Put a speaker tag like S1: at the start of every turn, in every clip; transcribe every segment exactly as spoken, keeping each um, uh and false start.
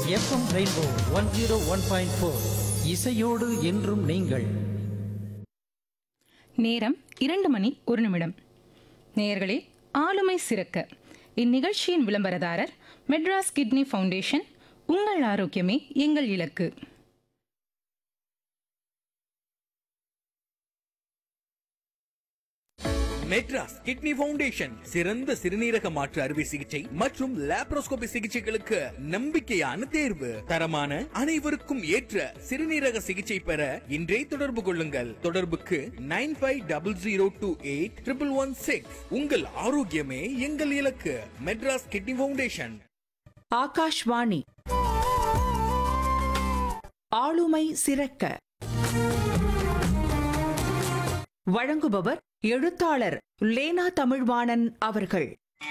S1: FM rainbow one zero one point four இசையோடு என்றும் நீங்கள்.
S2: நேரம் இரண்டு மணி ஒரு நிமிடம். நேயர்களே, ஆளுமை சிறக்க இந்நிகழ்ச்சியின் விளம்பரதாரர் மெட்ராஸ் கிட்னி ஃபவுண்டேஷன். உங்கள் ஆரோக்கியமே எங்கள் இலக்கு.
S3: மெட்ராஸ் கிட்னி ஃபவுண்டேஷன் சிறந்த சிறுநீரக மாற்று அறுவை சிகிச்சை மற்றும் லாப்ரோஸ்கோபி சிகிச்சைகளுக்கு நம்பிக்கையான தேர்வு. தரமான அனைவருக்கும் ஏற்ற சிறுநீரக சிகிச்சை பெற இன்றே தொடர்பு கொள்ளுங்கள். தொடர்புக்கு nine five double zero two eight triple one six. உங்கள் ஆரோக்கியமே எங்கள் இலக்கு. Madras kidney foundation.
S4: ஆகாஷ்வாணி ஆளுமை சிறக்க வழங்குபவர் எழுத்தாளர் லேனா தமிழ்வாணன் அவர்கள்.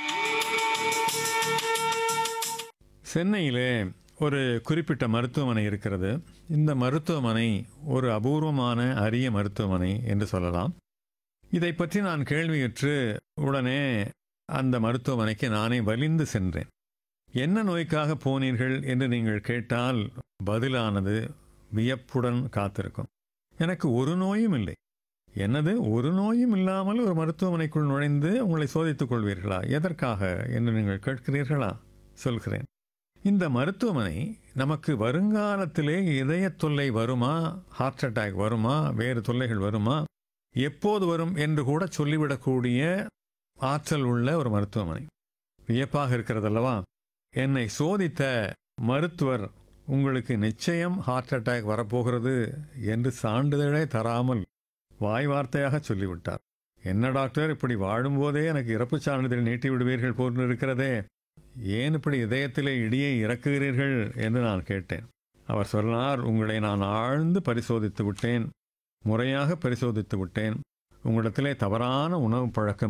S5: சென்னையிலே ஒரு குறிப்பிட்ட மருத்துவமனை இருக்கிறது. இந்த மருத்துவமனை ஒரு அபூர்வமான அரிய மருத்துவமனை என்று சொல்லலாம். இதை பற்றி நான் கேள்வியுற்று உடனே அந்த மருத்துவமனைக்கு நானே வலிந்து சென்றேன். என்ன நோய்க்காக போனீர்கள் என்று நீங்கள் கேட்டால் பதிலானது வியப்புடன் காத்திருக்கும். எனக்கு ஒரு நோயும் இல்லை. என்னது, ஒரு நோயும் இல்லாமல் ஒரு மருத்துவமனைக்குள் நுழைந்து உங்களை சோதித்துக் கொள்வீர்களா? எதற்காக என்று நீங்கள் கேட்கிறீர்களா? சொல்கிறேன். இந்த மருத்துவமனை நமக்கு வருங்காலத்திலே இதய தொல்லை வருமா, ஹார்ட் அட்டாக் வருமா, வேறு தொல்லைகள் வருமா, எப்போது வரும் என்று கூட சொல்லிவிடக்கூடிய ஆற்றல் உள்ள ஒரு மருத்துவமனை. வியப்பாக இருக்கிறதல்லவா? என்னை சோதித்த மருத்துவர் உங்களுக்கு நிச்சயம் ஹார்ட் அட்டாக் வரப்போகிறது என்று சான்றிதழே தராமல் வாய் வார்த்தையாக சொல்லிவிட்டார். என்ன டாக்டர், இப்படி வாழும்போதே எனக்கு இறப்பு சான்றிதழ் நீட்டி விடுவீர்கள் போன்று இருக்கிறதே, ஏன் இப்படி இதயத்திலே இடியை இறக்குகிறீர்கள் என்று நான் கேட்டேன். அவர் சொன்னார், உங்களை நான் ஆழ்ந்து பரிசோதித்து விட்டேன், முறையாக பரிசோதித்து விட்டேன். உங்களிடத்திலே தவறான உணவு பழக்கம்